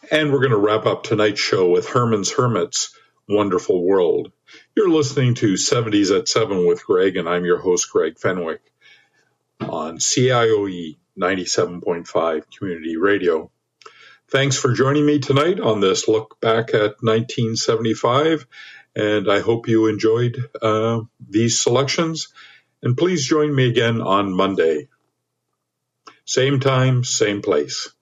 And we're going to wrap up tonight's show with Herman's Hermits, Wonderful World. You're listening to 70s at 7 with Greg, and I'm your host, Greg Fenwick, on CIOE 97.5 Community Radio. Thanks for joining me tonight on this look back at 1975, and I hope you enjoyed these selections. And please join me again on Monday. Same time, same place.